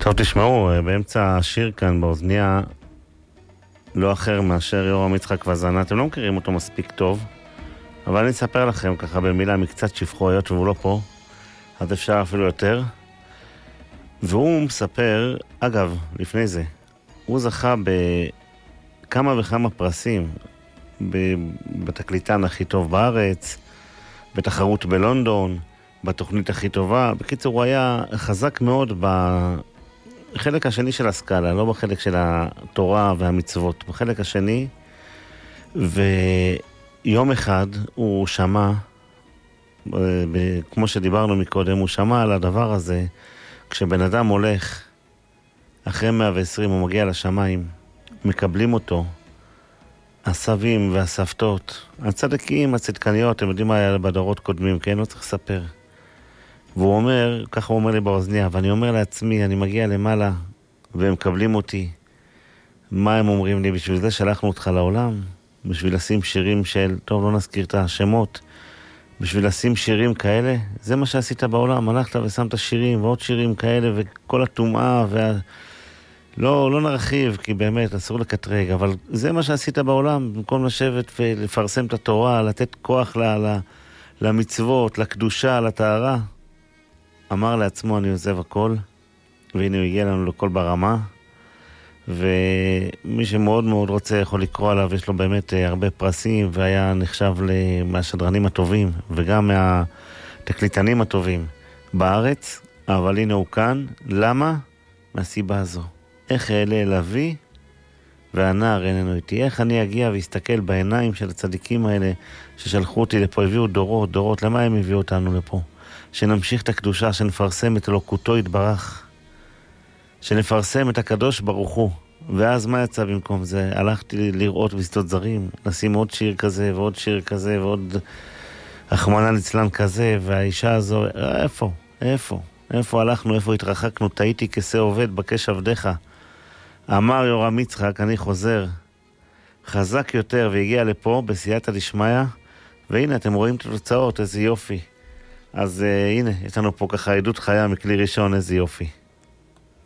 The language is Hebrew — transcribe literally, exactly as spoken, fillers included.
טוב, תשמעו, באמצע השיר כאן באוזניה, לא אחר מאשר יורם יצחק וזנה. אתם לא מכירים אותו מספיק טוב, אבל אני אספר לכם ככה במילה מקצת שבחו, היות והוא לא פה, אז אפשר אפילו יותר. והוא מספר, אגב, לפני זה, הוא זכה בכמה וכמה פרסים, בתקליטן הכי טוב בארץ, בתחרות בלונדון, בתוכנית הכי טובה. בקיצור, הוא היה חזק מאוד בחלק השני של הסקאלה, לא בחלק של התורה והמצוות, בחלק השני. ויום אחד הוא שמע, כמו שדיברנו מקודם, הוא שמע על הדבר הזה, כשבן אדם הולך אחרי מאה ועשרים, הוא מגיע לשמיים, מקבלים אותו הסבים והסבתות, הצדקים, הצדקניות, אתם יודעים מה היה בדורות קודמים, כן? לא צריך לספר. והוא אומר, ככה הוא אומר לי באוזניה, ואני אומר לעצמי, אני מגיע למעלה, והם מקבלים אותי. מה הם אומרים לי? בשביל זה שלחנו אותך לעולם, בשביל לשים שירים של, טוב, לא נזכיר את השמות, בשביל לשים שירים כאלה, זה מה שעשית בעולם, הלכת ושמת שירים, ועוד שירים כאלה, וכל הטומאה, וה... לא, לא נרחיב, כי באמת אסור לקטרג, אבל זה מה שעשית בעולם, במקום לשבת ולפרסם את התורה, לתת כוח ל... ל... למצוות, לקדושה, לטהרה. אמר לעצמו, אני עוזב הכל, והנה הוא הגיע לנו לכל ברמה, ומי שמאוד מאוד רוצה יכול לקרוא עליו, יש לו באמת הרבה פרסים, והיה נחשב מהשדרנים הטובים, וגם מהתקליטנים הטובים בארץ, אבל הנה הוא כאן. למה? מהסיבה הזו. איך אעלה אל אבי, והנער איננו איתי. איך אני אגיע ויסתכל בעיניים של הצדיקים האלה, ששלחו אותי לפה, הביאו דורות, דורות, למה הם הביאו אותנו לפה? שנמשיך את הקדושה, שנפרסם את אלוקותו יתברך, שנפרסם את הקדוש ברוך הוא. ואז מה יצא במקום זה? הלכתי לראות בשדות זרים, לשים עוד שיר כזה ועוד שיר כזה ועוד רחמנא ליצלן כזה, והאישה הזו, איפה? איפה? איפה הלכנו? איפה התרחקנו? טעיתי כשה עובד, בקש עבדיך. אמר יורם יצחק, אני חוזר חזק יותר, והגיע לפה בסייעתא דשמיא, והנה אתם רואים את התוצאות, איזה יופי. אז uh, הנה, יש לנו פה ככה עדות חיה מכלי ראשון, איזה יופי.